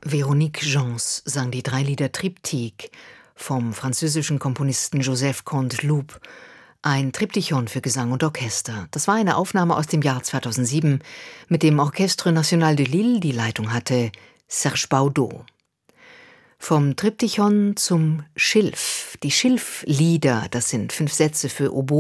Véronique Gens sang die 3 Lieder Triptyque vom französischen Komponisten Joseph Canteloup, ein Triptychon für Gesang und Orchester. Das war eine Aufnahme aus dem Jahr 2007, mit dem Orchestre National de Lille die Leitung hatte Serge Baudot. Vom Triptychon zum Schilf. Die Schilflieder, das sind 5 Sätze für Oboe,